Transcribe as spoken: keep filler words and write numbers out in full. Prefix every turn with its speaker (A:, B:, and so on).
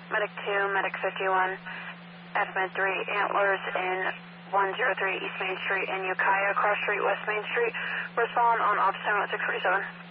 A: Medic two, Medic fifty-one, F Med three, Antlers in one oh three East Main Street and Ukiah, Cross Street, West Main Street. Respond on officer at six forty-seven.